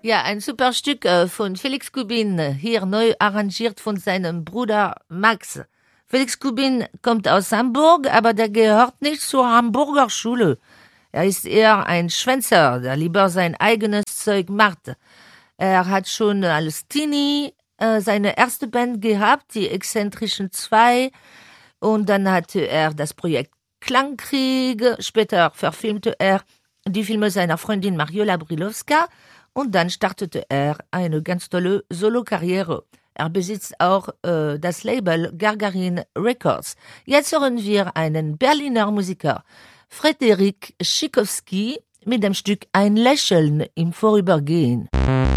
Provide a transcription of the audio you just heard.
Ja, ein super Stück von Felix Kubin, hier neu arrangiert von seinem Bruder Max. Felix Kubin kommt aus Hamburg, aber der gehört nicht zur Hamburger Schule. Er ist eher ein Schwänzer, der lieber sein eigenes Zeug macht. Er hat schon als Teenie seine erste Band gehabt, die Exzentrischen 2, und dann hatte er das Projekt Klangkrieg, später verfilmte er die Filme seiner Freundin Mariola Brilowska und dann startete er eine ganz tolle Solokarriere. Er besitzt auch das Label Gargarin Records. Jetzt hören wir einen Berliner Musiker, Frederik Schikowski, mit dem Stück Ein Lächeln im Vorübergehen.